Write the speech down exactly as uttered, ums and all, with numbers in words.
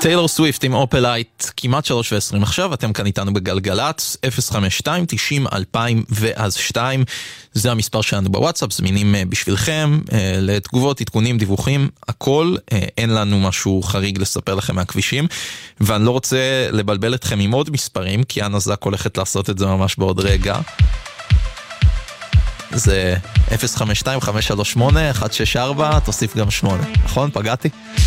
טיילור סוויפט עם אופלייט, כמעט שלוש ועשרים עכשיו, אתם כאן איתנו בגלגלץ, אפס חמש שתיים תשעים אלפיים ואז שתיים, זה המספר שלנו בוואטסאפ, זמינים בשבילכם, לתגובות, עדכונים, דיווחים, הכל, אין לנו משהו חריג לספר לכם מהכבישים, ואני לא רוצה לבלבל אתכם עם עוד מספרים, כי אנה זק הולכת לעשות את זה ממש בעוד רגע. זה אפס חמש שתיים חמש שלוש שמונה אחת שש ארבע, תוסיף גם שמונה, נכון? פגעתי?